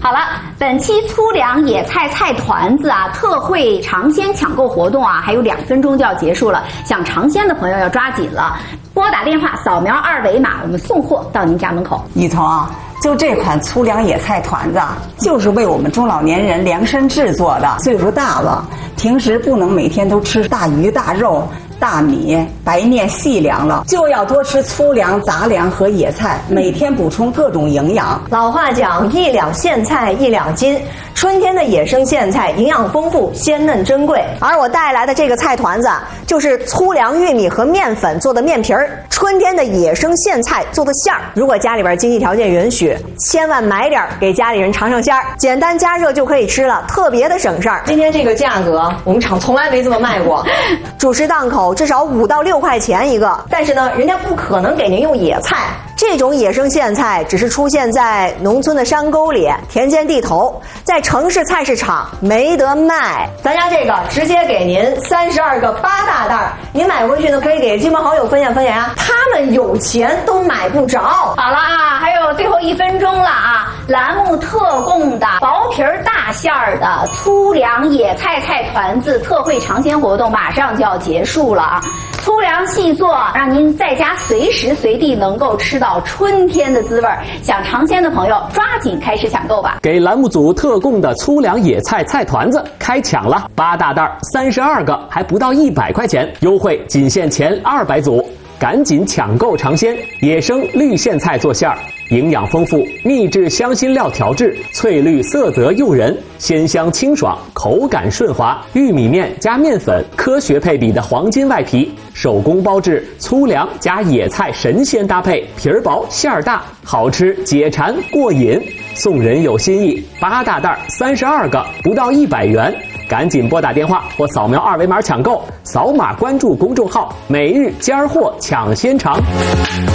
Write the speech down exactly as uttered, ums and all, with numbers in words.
好了，本期粗粮野菜菜团子啊特惠尝鲜抢购活动啊，还有两分钟就要结束了，想尝鲜的朋友要抓紧了，拨打电话扫描二维码，我们送货到您家门口。 雨桐啊，就这款粗粮野菜团子，就是为我们中老年人量身制作的。岁数大了，平时不能每天都吃大鱼大肉、大米、白面细粮了，就要多吃粗粮、杂粮和野菜，每天补充各种营养。 老话讲，一两苋菜一两斤。春天的野生苋菜营养丰富，鲜嫩珍贵。而我带来的这个菜团子，就是粗粮、玉米和面粉做的面皮儿，春天的野生苋菜做的馅儿。如果家里边经济条件允许，千万买点给家里人尝尝鲜儿，简单加热就可以吃了，特别的省事儿。今天这个价格，我们厂从来没这么卖过，主食档口至少五到六块钱一个。但是呢，人家不可能给您用野菜。这种野生苋菜只是出现在农村的山沟里、田间地头，在城市菜市场没得卖。咱家这个直接给您三十二个八大袋，您买回去呢可以给亲朋好友分享分享啊，他们有钱都买不着。 好了啊，还有最后一分钟了啊！栏目特供的薄皮儿大馅儿的粗粮野菜菜团子特惠尝鲜活动马上就要结束了啊！粗粮细做，让您在家随时随地能够吃到春天的滋味。想尝鲜的朋友，抓紧开始抢购吧！ 给栏目组特供的粗粮野菜菜团子开抢了，八大袋，三十二个，还不到一百块钱，优惠仅限前二百组，赶紧抢购尝鲜！野生绿苋菜做馅儿，营养丰富，秘制香辛料调制，翠绿色泽诱人，鲜香清爽，口感顺滑。玉米面加面粉，科学配比的黄金外皮，手工包制，粗粮加野菜神仙搭配，皮儿薄馅儿大，好吃解馋过瘾。送人有心意，八大袋三十二个，不到一百元。赶紧拨打电话或扫描二维码抢购，扫码关注公众号，每日尖儿货抢先尝。